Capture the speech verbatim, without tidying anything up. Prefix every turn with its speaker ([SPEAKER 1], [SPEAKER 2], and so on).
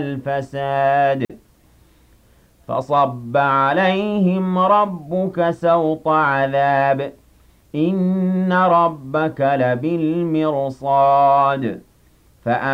[SPEAKER 1] الفساد فصب عليهم ربك سوط عذاب إن ربك لبالمرصاد